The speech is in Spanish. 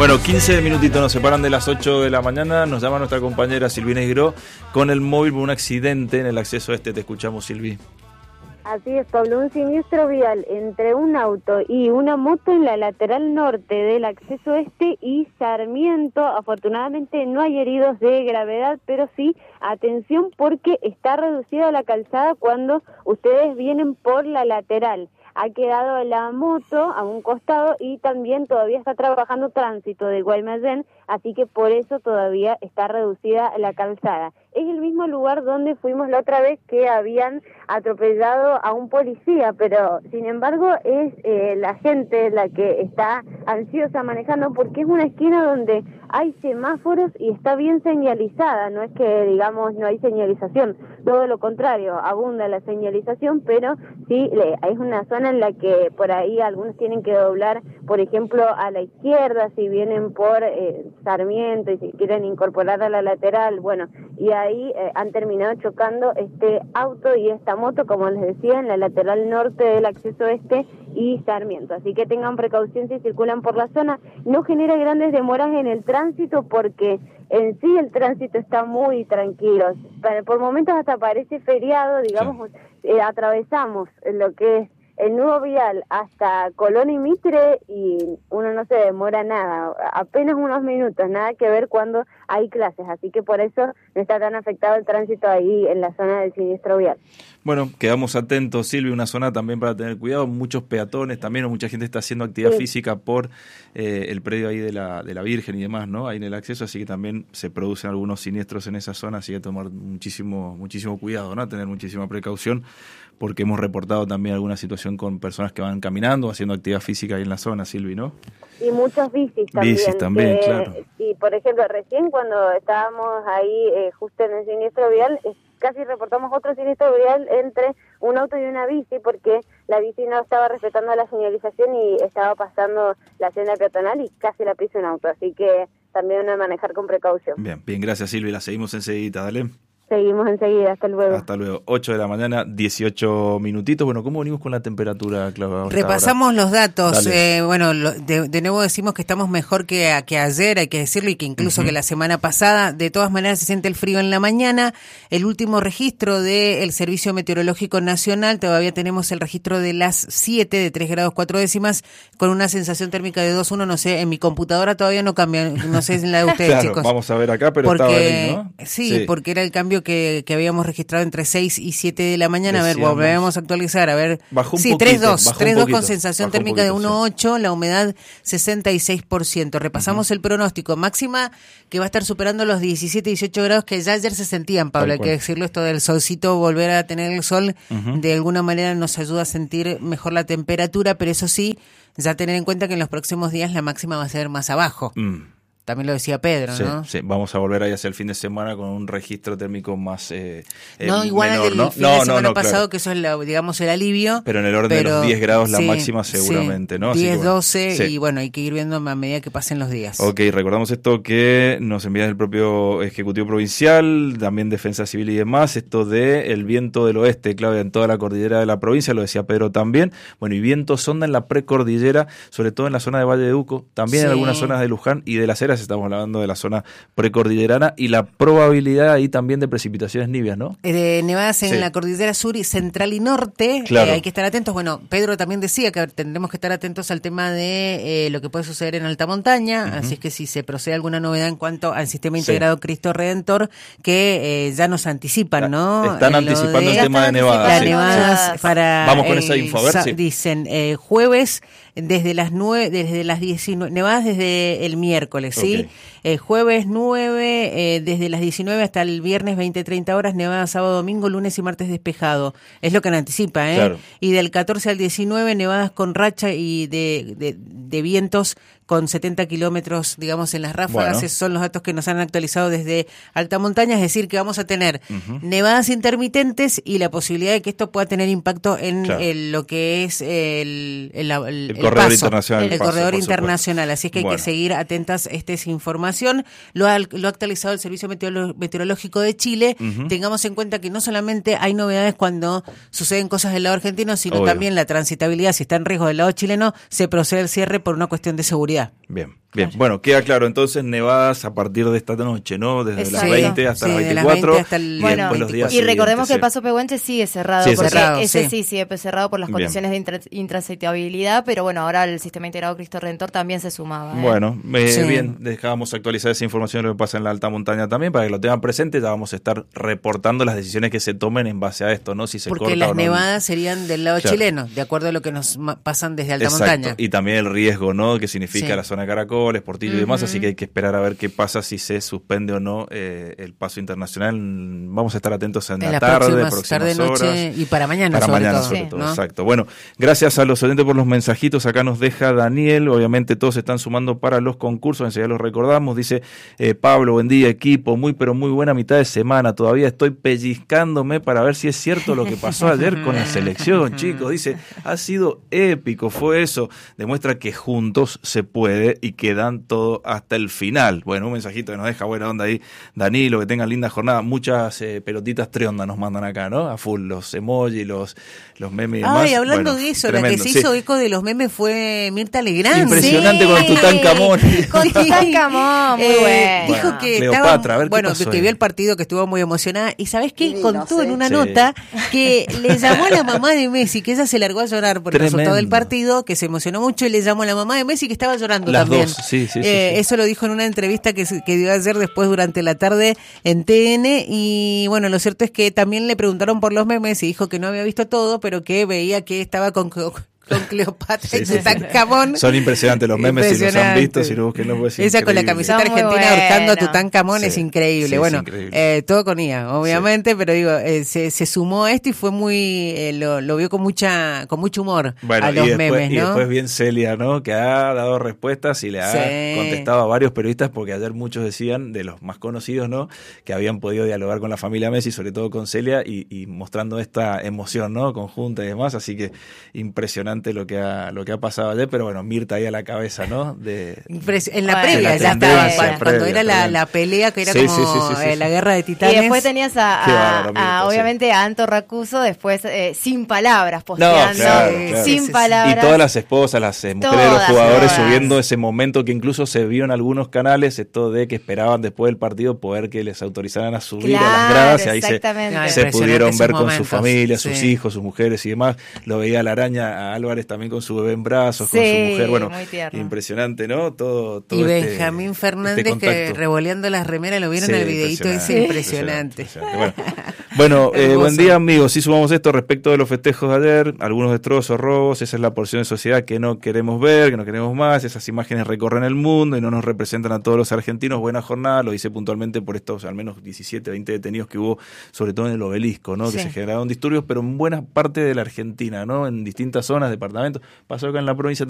Bueno, 15 minutitos nos separan de las 8 de la mañana. Nos llama nuestra compañera Silvina Isgró con el móvil por un accidente en el acceso este. Te escuchamos, Silvi. Así es, Pablo, un siniestro vial entre un auto y una moto en la lateral norte del acceso este y Sarmiento. Afortunadamente no hay heridos de gravedad, pero sí, atención porque está reducida la calzada cuando ustedes vienen por la lateral. Ha quedado la moto a un costado y también todavía está trabajando tránsito de Guaymallén, así que por eso todavía está reducida la calzada. Es el mismo lugar donde fuimos la otra vez que habían atropellado a un policía, pero sin embargo es la gente la que está ansiosa manejando porque es una esquina donde hay semáforos y está bien señalizada, no es que digamos no hay señalización, todo lo contrario, abunda la señalización, pero sí es una zona en la que por ahí algunos tienen que doblar, por ejemplo, a la izquierda si vienen por Sarmiento y si quieren incorporar a la lateral, bueno, y ahí han terminado chocando este auto y esta moto, como les decía, en la lateral norte del acceso este y Sarmiento. Así que tengan precaución si circulan por la zona. No genera grandes demoras en el tránsito porque en sí el tránsito está muy tranquilo. Por momentos hasta parece feriado, digamos, sí. Atravesamos lo que es el nudo vial hasta Colón y Mitre y uno no se demora nada, apenas unos minutos, nada que ver cuando hay clases, así que por eso no está tan afectado el tránsito ahí en la zona del siniestro vial. Bueno, quedamos atentos, Silvia, una zona también para tener cuidado, muchos peatones también, o mucha gente está haciendo actividad física por el predio ahí de la Virgen y demás, ¿no? Ahí en el acceso, así que también se producen algunos siniestros en esa zona, así que tomar muchísimo cuidado, ¿no? Tener muchísima precaución, porque hemos reportado también alguna situación con personas que van caminando, haciendo actividad física ahí en la zona, Silvi, ¿no? Y muchos bicis también. Bicis también, claro. Y por ejemplo, recién cuando estábamos ahí justo en el siniestro vial, casi reportamos otro siniestro vial entre un auto y una bici, porque la bici no estaba respetando la señalización y estaba pasando la senda peatonal y casi la pisa un auto, así que también uno manejar con precaución. Bien, gracias, Silvi, la seguimos enseguida, dale. Seguimos enseguida, hasta luego. Hasta luego, 8 de la mañana, 18 minutitos. Bueno, ¿cómo venimos con la temperatura, Clau? Repasamos los datos. Bueno, de nuevo decimos que estamos mejor que ayer, hay que decirlo, y que incluso que la semana pasada. De todas maneras se siente el frío en la mañana. El último registro del Servicio Meteorológico Nacional, todavía tenemos el registro de las 7, de 3 grados 4 décimas, con una sensación térmica de 2,1. No sé, en mi computadora todavía no cambia, no sé en la de ustedes, claro, chicos. Vamos a ver acá, pero estaba ahí, ¿no? Sí, porque era el cambio que habíamos registrado entre 6 y 7 de la mañana. Decíamos, a ver, volvemos a actualizar, a ver. Bajó un poquito. 3,2 con sensación térmica de 1,8, la humedad 66%. Repasamos el pronóstico. Máxima que va a estar superando los 17, 18 grados que ya ayer se sentían, Pablo, hay que decirlo, esto del solcito, volver a tener el sol, de alguna manera nos ayuda a sentir mejor la temperatura, pero eso sí, ya tener en cuenta que en los próximos días la máxima va a ser más abajo. También lo decía Pedro, ¿no? Sí, vamos a volver ahí hacia el fin de semana con un registro térmico más no, igual menor, el ¿no? fin de semana pasado, claro, que eso es, digamos, el alivio. Pero en el orden de los 10 grados la máxima seguramente, ¿no? 10, así que, 12, y bueno, hay que ir viendo a medida que pasen los días. Ok, recordamos esto que nos envía el propio Ejecutivo Provincial, también Defensa Civil y demás, esto de el viento del oeste, clave en toda la cordillera de la provincia, lo decía Pedro también. Bueno, y viento sonda en la precordillera, sobre todo en la zona de Valle de Uco, también en algunas zonas de Luján y de Las Heras, estamos hablando de la zona precordillerana, y la probabilidad ahí también de precipitaciones nivias, ¿no? De nevadas en la cordillera sur y central y norte, claro. Hay que estar atentos. Bueno, Pedro también decía que tendremos que estar atentos al tema de lo que puede suceder en alta montaña, así es que si se procede alguna novedad en cuanto al sistema integrado Cristo Redentor, que ya nos anticipan, ¿no? Están anticipando el tema de nevadas. Las nevadas para... Vamos con esa info, a ver, dicen, jueves desde las 9, desde las 19, nevadas desde el miércoles, ¿sí? Jueves 9, desde las 19 hasta el viernes 20-30 horas, nevada sábado, domingo, lunes y martes despejado. Es lo que anticipa, ¿eh? Claro. Y del 14 al 19, nevadas con racha y de vientos con 70 kilómetros, digamos, en las ráfagas. Esos son los datos que nos han actualizado desde alta montaña, es decir, que vamos a tener nevadas intermitentes y la posibilidad de que esto pueda tener impacto en lo que es el corredor paso, internacional. El corredor internacional. Así es que hay que seguir atentas a esta información. Lo ha actualizado el Servicio Meteorológico de Chile. Tengamos en cuenta que no solamente hay novedades cuando suceden cosas del lado argentino, sino también la transitabilidad. Si está en riesgo del lado chileno, se procede al cierre por una cuestión de seguridad. Bien. Bien, bueno, queda claro, entonces nevadas a partir de esta noche, ¿no? Desde las 20 hasta las 24 las 20 hasta el, y después los días y recordemos siguientes, que el Paso Pehuenche sigue cerrado, sí, porque cerrado, ese sí. sigue cerrado por las condiciones de intransitabilidad, pero bueno, ahora el Sistema Integrado Cristo Redentor también se sumaba. Bueno, Sí. bien, dejábamos actualizar esa información de lo que pasa en la alta montaña también, para que lo tengan presente. Ya vamos a estar reportando las decisiones que se tomen en base a esto, ¿no? Si se porque corta las o no. nevadas serían del lado Claro. chileno, de acuerdo a lo que nos pasan desde alta Exacto. montaña. Y también el riesgo, ¿no? Que significa Sí. la zona de Caracoles, Portillo y demás, así que hay que esperar a ver qué pasa si se suspende o no el paso internacional. Vamos a estar atentos en la tarde, próximas noche horas. y para mañana, Para sobre mañana todo, sobre todo, ¿no? exacto. Bueno, gracias a los oyentes por los mensajitos. Acá nos deja Daniel, obviamente todos se están sumando para los concursos, enseguida los recordamos. Dice Pablo, buen día equipo, muy pero muy buena mitad de semana. Todavía estoy pellizcándome para ver si es cierto lo que pasó ayer con la selección, chicos. Dice, ha sido épico, fue eso. Demuestra que juntos se puede y que dan todo hasta el final. Bueno, un mensajito que nos deja buena onda ahí. Danilo, que tengan linda jornada. Muchas pelotitas treondas nos mandan acá, ¿no? A full, los emojis, los memes y demás. Ay, hablando Bueno, de eso, tremendo, la que se hizo eco de los memes fue Mirta Legrand. Impresionante con Tutankamón. Con Tutankamón, muy bueno. Dijo Bueno, que Cleopatra, estaba, a ver qué bueno, pasó que ahí. vio el partido, que estuvo muy emocionada, y ¿sabés qué? Contó en una Sí. nota que le llamó a la mamá de Messi, que ella se largó a llorar por el Tremendo. resultado del partido, que se emocionó mucho, y le llamó a la mamá de Messi, que estaba llorando Las también. dos, sí. Eso lo dijo en una entrevista que dio ayer después durante la tarde en TN, y bueno, lo cierto es que también le preguntaron por los memes y dijo que no había visto todo, pero que veía que estaba con Cleopatra y Tutankamón. Son impresionantes los memes, si los han Impresionante. visto, si lo busquen, no puede ser Ella con la increíble. camiseta Está muy argentina ahorcando a buena. Tutankamón Sí, es increíble. sí, es Bueno, increíble. todo con IA, obviamente, pero digo, se sumó a esto y fue muy, lo vio con mucho humor Bueno, a los memes, y ¿no? después bien Celia, ¿no? Que ha dado respuestas y le ha Sí. contestado a varios periodistas, porque ayer muchos decían, de los más conocidos, ¿no? Que habían podido dialogar con la familia Messi, sobre todo con Celia, y mostrando esta emoción, ¿no? Conjunta y demás, así que impresionante lo que ha pasado ayer, pero bueno, Mirta ahí a la cabeza, ¿no? En la Bueno, previa la ya tendencia, estaba, cuando previa, era tremendo. la pelea, que era Sí, como sí. la guerra de Y titanes. después tenías Qué bárbaro, Mirta, sí. obviamente a Anto Racuso, después sin palabras, posteando, claro. sin Sí. palabras. Y todas las esposas, las mujeres de los Todas, jugadores todas. subiendo ese momento que incluso se vio en algunos canales, esto de que esperaban después del partido poder que les autorizaran a subir a las Claro, gradas, y ahí exactamente. Ay, se impresionante pudieron esos ver con su momentos, familia, sus sí. hijos, sus mujeres y demás. Lo veía la araña a Álvarez también con su bebé en brazos, con Sí, su mujer. Bueno, muy tierno. impresionante, ¿no? Todo Y este- Benjamín Fernández este que contacto. revoleando las remeras, lo vieron Sí, en el videíto, es impresionante. Bueno, Hermoso. buen día amigos, sí sumamos esto respecto de los festejos de ayer, algunos destrozos, robos, esa es la porción de sociedad que no queremos ver, que no queremos más, esas imágenes recorren el mundo y no nos representan a todos los argentinos. Buena jornada, lo hice puntualmente por estos al menos 17, 20 detenidos que hubo, sobre todo en el Obelisco, ¿no? Que Sí. se generaron disturbios, pero en buena parte de la Argentina, ¿no? En distintas zonas, departamentos, pasó acá en la provincia